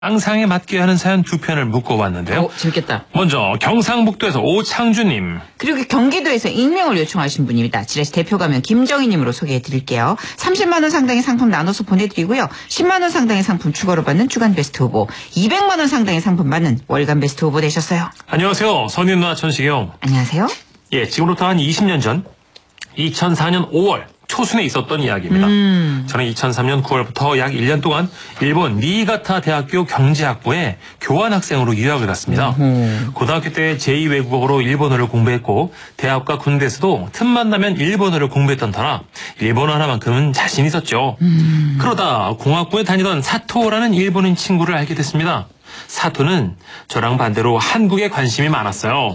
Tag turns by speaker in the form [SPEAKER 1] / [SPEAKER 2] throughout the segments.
[SPEAKER 1] 상상에 맞게 하는 사연 두 편을 묶어봤는데요.
[SPEAKER 2] 재밌겠다.
[SPEAKER 1] 먼저 경상북도에서 오창주님.
[SPEAKER 2] 그리고 경기도에서 익명을 요청하신 분입니다. 지라시 대표 가면 김정희님으로 소개해드릴게요. 30만 원 상당의 상품 나눠서 보내드리고요. 10만 원 상당의 상품 추가로 받는 주간 베스트 후보, 200만 원 상당의 상품 받는 월간 베스트 후보 되셨어요.
[SPEAKER 1] 안녕하세요. 선희 누나 천식이요.
[SPEAKER 2] 안녕하세요.
[SPEAKER 1] 예, 지금부터 한 20년 전 2004년 5월 초순에 있었던 이야기입니다. 저는 2003년 9월부터 약 1년 동안 일본 니이가타 대학교 경제학부에 교환학생으로 유학을 갔습니다. 고등학교 때 제2외국어로 일본어를 공부했고 대학과 군대에서도 틈만 나면 일본어를 공부했던 터라 일본어 하나만큼은 자신 있었죠. 그러다 공학부에 다니던 사토라는 일본인 친구를 알게 됐습니다. 사토는 저랑 반대로 한국에 관심이 많았어요.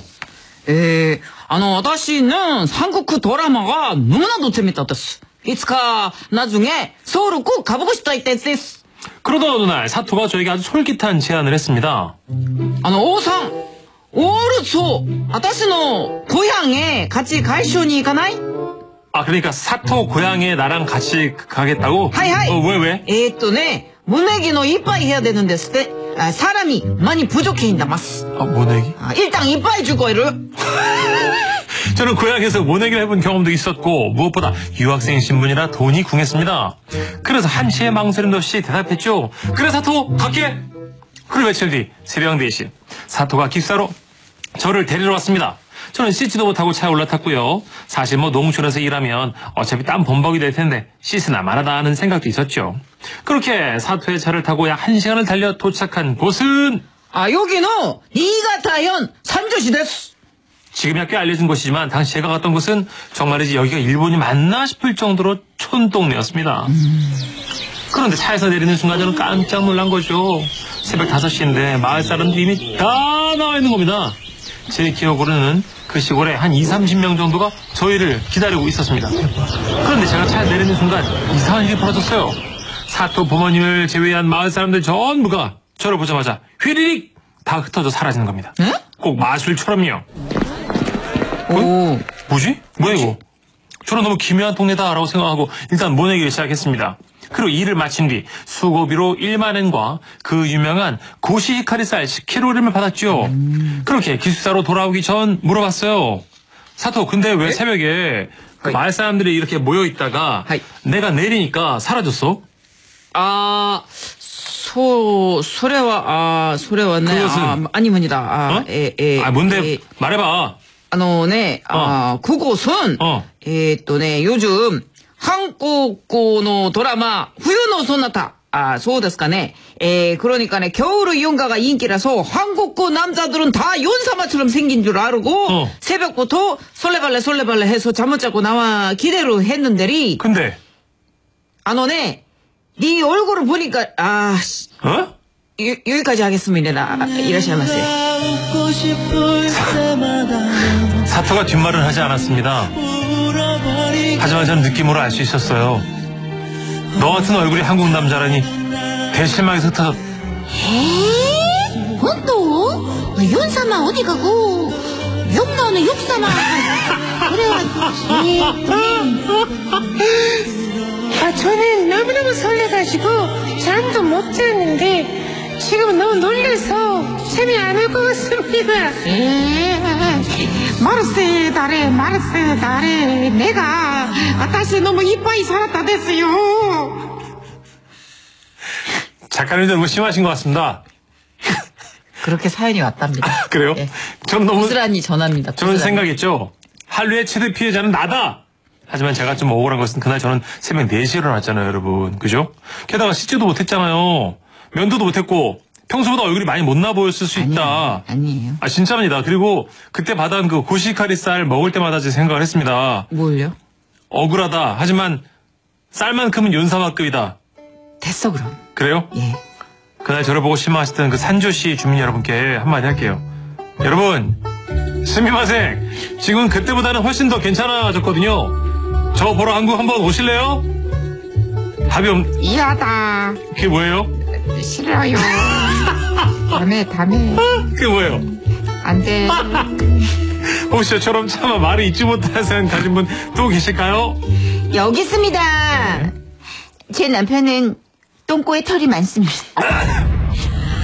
[SPEAKER 2] 私는 한국 드라마가 너무나도 재밌다です. いつか나중에 서울을 꼭 가보고 싶다です.
[SPEAKER 1] 그러던 어느 날 사토가 저에게 아주 솔깃한 제안을 했습니다.
[SPEAKER 2] 오상, 오르소, 私の 고향에 같이 가이쇼니 가나이?
[SPEAKER 1] 아, 그러니까 사토 고향에 나랑 같이 가겠다고?
[SPEAKER 2] 하이.
[SPEAKER 1] 왜?
[SPEAKER 2] 모내기는 이빠이 해야 되는데 사람이 많이 부족해인다마스.
[SPEAKER 1] 모내기?
[SPEAKER 2] 일단 이빠이 줄 거이를.
[SPEAKER 1] 저는 고향에서 모내기를 해본 경험도 있었고 무엇보다 유학생 신분이라 돈이 궁했습니다. 그래서 한치의 망설임도 없이 대답했죠. 그래 사토 갈게. 그리고 며칠 뒤 새벽 4시 사토가 기숙사로 저를 데리러 왔습니다. 저는 씻지도 못하고 차에 올라탔고요. 사실 농촌에서 일하면 어차피 땀 범벅이 될 텐데 씻으나 마나다 하는 생각도 있었죠. 그렇게 사토의 차를 타고 약 1시간을 달려 도착한 곳은
[SPEAKER 2] 여기는 니이가타현 산조시 데스.
[SPEAKER 1] 지금이야 꽤 알려진 곳이지만 당시 제가 갔던 곳은 정말이지 여기가 일본이 맞나 싶을 정도로 촌동네였습니다. 그런데 차에서 내리는 순간 저는 깜짝 놀란 거죠. 새벽 5시인데 마을 사람들이 이미 다 나와 있는 겁니다. 제 기억으로는 그 시골에 한 20-30명 정도가 저희를 기다리고 있었습니다. 그런데 제가 차에 내리는 순간 이상한 일이 벌어졌어요. 사토 부모님을 제외한 마을 사람들 전부가 저를 보자마자 휘리릭 다 흩어져 사라지는 겁니다.
[SPEAKER 2] 에?
[SPEAKER 1] 꼭 마술처럼요. 뭐지? 뭐야 이거? 저는 너무 기묘한 동네다라고 생각하고 일단 모내기를 시작했습니다. 그리고 일을 마친 뒤 수고비로 1만엔과 그 유명한 고시히카리쌀 10kg을 받았죠. 그렇게 기숙사로 돌아오기 전 물어봤어요. 사토 근데 왜 새벽에 그 마을 사람들이 이렇게 모여있다가 내가 내리니까 사라졌어?
[SPEAKER 2] 소래왔네.
[SPEAKER 1] 그것은
[SPEAKER 2] 아니문이다.
[SPEAKER 1] 뭔데? 말해봐.
[SPEAKER 2] 그곳은 요즘 한국의 드라마 후유노 소나타.そうですかね. 그러니까네 겨울의 연가가 인기라서 한국의 남자들은 다 윤사마처럼 생긴 줄 알고 새벽부터 설레발레 해서 잠 못 자고 나와 기대를 했는데리.
[SPEAKER 1] 근데
[SPEAKER 2] 네 얼굴을 보니까 여기까지 하겠습니다. 이라시마세.
[SPEAKER 1] 사토가 뒷말은 하지 않았습니다. 하지만 저는 느낌으로 알 수 있었어요. 너 같은 얼굴이 한국 남자라니 대실망에서 흩어졌.
[SPEAKER 3] 혼또? 윤사마 어디 가고 욕나오네 욕사마. 그래가지고
[SPEAKER 4] 저는 너무너무 설레가지고 잠도 못 잤는데 지금 너무 놀라서 잠이 안 올 것 같습니다.
[SPEAKER 3] 마르세 다레 내가 다시 너무 이빠이 살았다 됐어요.
[SPEAKER 1] 작가님 너무 심하신 것 같습니다.
[SPEAKER 2] 그렇게 사연이 왔답니다.
[SPEAKER 1] 그래요?
[SPEAKER 2] 예.
[SPEAKER 1] 저는 너무
[SPEAKER 2] 고스란히 전합니다.
[SPEAKER 1] 저는 생각했죠. 한류의 최대 피해자는 나다. 하지만 제가 좀 억울한 것은 그날 저는 새벽 4시에 일어났잖아요, 여러분. 그죠? 게다가 씻지도 못했잖아요. 면도도 못했고 평소보다 얼굴이 많이 못나 보였을 수 있다.
[SPEAKER 2] 아니에요.
[SPEAKER 1] 진짜입니다. 그리고 그때 받은 그 고시카리 쌀 먹을 때마다 제 생각을 했습니다.
[SPEAKER 2] 뭘요?
[SPEAKER 1] 억울하다. 하지만 쌀만큼은 윤사마급이다.
[SPEAKER 2] 됐어 그럼.
[SPEAKER 1] 그래요?
[SPEAKER 2] 예.
[SPEAKER 1] 그날 저를 보고 실망하셨던 그 산조시 주민 여러분께 한마디 할게요. 여러분, 스미마생. 지금 그때보다는 훨씬 더 괜찮아졌거든요. 저 보러 한국 한번 오실래요? 답이
[SPEAKER 3] 이하다.
[SPEAKER 1] 그게 뭐예요?
[SPEAKER 3] 싫어요. 다음에
[SPEAKER 1] 그게 뭐예요?
[SPEAKER 3] 안돼.
[SPEAKER 1] 혹시 저처럼 차마 말을 잊지 못하는 사연 가진 분 또 계실까요?
[SPEAKER 3] 여기 있습니다. 제 남편은 똥꼬에 털이 많습니다.